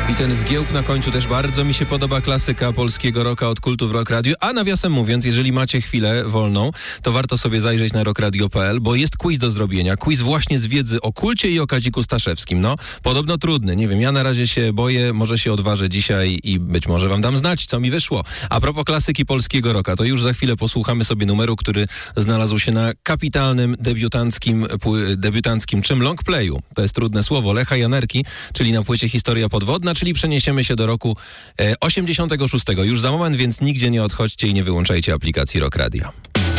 I ten zgiełk na końcu też bardzo mi się podoba, klasyka polskiego rocka od kultu w Rock Radio. A nawiasem mówiąc, jeżeli macie chwilę wolną, to warto sobie zajrzeć na rockradio.pl, bo jest quiz do zrobienia. Quiz właśnie z wiedzy o kulcie i o Kaziku Staszewskim. No, podobno trudny. Nie wiem, ja na razie się boję, może się odważę dzisiaj i być może wam dam znać, co mi wyszło. A propos klasyki polskiego rocka, to już za chwilę posłuchamy sobie numeru, który znalazł się na kapitalnym debiutanckim czym longplayu. To jest trudne słowo. Lecha Janerki, czyli na płycie Historia podwodna, czyli przeniesiemy się do roku 86. Już za moment, więc nigdzie nie odchodźcie i nie wyłączajcie aplikacji Rock Radio.